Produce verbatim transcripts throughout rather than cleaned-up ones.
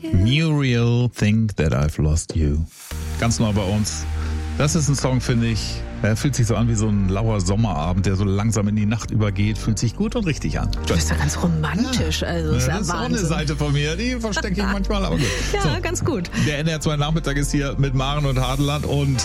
Muriel, Think That I've Lost You. Ganz neu bei uns. Das ist ein Song, finde ich, er fühlt sich so an wie so ein lauer Sommerabend, der so langsam in die Nacht übergeht, fühlt sich gut und richtig an. Du bist ja ganz romantisch. Also ist ja, das ist Wahnsinn. auch eine Seite von mir, die verstecke ich manchmal, aber gut. Ja, so, ganz gut. Der N D R zwei Nachmittag ist hier mit Maren und Hadeland und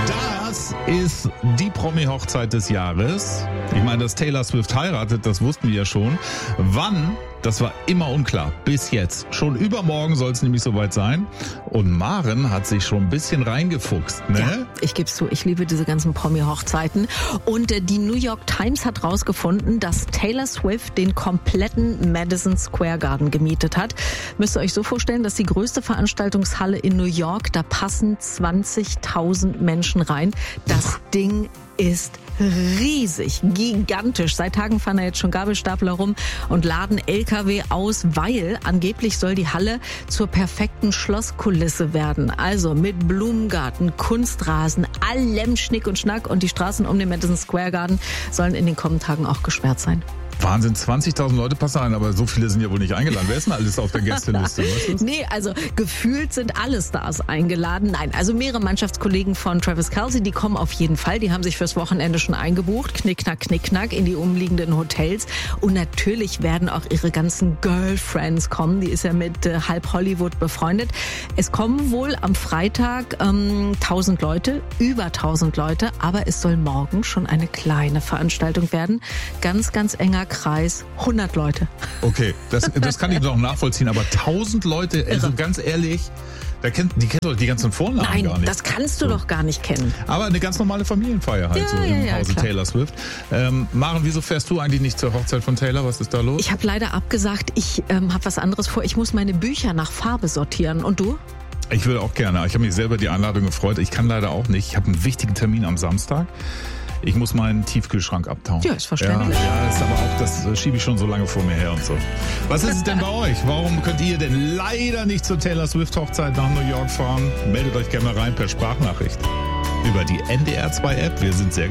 das ist die Promi-Hochzeit des Jahres. Ich meine, dass Taylor Swift heiratet, das wussten wir ja schon. Wann? Das war immer unklar, bis jetzt. Schon übermorgen soll es nämlich soweit sein. Und Maren hat sich schon ein bisschen reingefuchst, ne? Ja, ich gebe es zu, ich liebe diese ganzen Promi-Hochzeiten. Und äh, die New York Times hat rausgefunden, dass Taylor Swift den kompletten Madison Square Garden gemietet hat. Müsst ihr euch so vorstellen, dass die größte Veranstaltungshalle in New York, da passen zwanzigtausend Menschen rein. Das Ding ist riesig, gigantisch. Seit Tagen fahren da jetzt schon Gabelstapler rum und laden L K W aus, weil angeblich soll die Halle zur perfekten Schlosskulisse werden. Also mit Blumengarten, Kunstrasen, allem Schnick und Schnack, und die Straßen um den Madison Square Garden sollen in den kommenden Tagen auch gesperrt sein. Wahnsinn, zwanzigtausend Leute passen rein, aber so viele sind ja wohl nicht eingeladen. Wer ist denn alles auf der Gästeliste? Nee, also gefühlt sind alle Stars eingeladen. Nein, also mehrere Mannschaftskollegen von Travis Kelce, die kommen auf jeden Fall. Die haben sich fürs Wochenende schon eingebucht. Knickknack, knickknack in die umliegenden Hotels. Und natürlich werden auch ihre ganzen Girlfriends kommen. Die ist ja mit äh, halb Hollywood befreundet. Es kommen wohl am Freitag ähm, tausend Leute, über tausend Leute. Aber es soll morgen schon eine kleine Veranstaltung werden. Ganz, ganz enger Kreis, hundert Leute. Okay, das, das kann ich noch nachvollziehen, aber tausend Leute, also Irre. Ganz ehrlich, da kennt, die kennt doch die ganzen Vornamen Nein, gar nicht. das kannst du so. doch gar nicht kennen. Aber eine ganz normale Familienfeier halt, ja, so ja, im ja, Hause klar. Taylor Swift. Ähm, Maren, wieso fährst du eigentlich nicht zur Hochzeit von Taylor? Was ist da los? Ich habe leider abgesagt, ich ähm, habe was anderes vor. Ich muss meine Bücher nach Farbe sortieren. Und du? Ich würde auch gerne. Ich habe mich selber die Einladung gefreut. Ich kann leider auch nicht. Ich habe einen wichtigen Termin am Samstag. Ich muss meinen Tiefkühlschrank abtauen. Ja, ist verständlich. Ja, ja, ist aber auch, das schiebe ich schon so lange vor mir her und so. Was ist es denn bei euch? Warum könnt ihr denn leider nicht zur Taylor Swift Hochzeit nach New York fahren? Meldet euch gerne mal rein per Sprachnachricht über die N D R zwei App. Wir sind sehr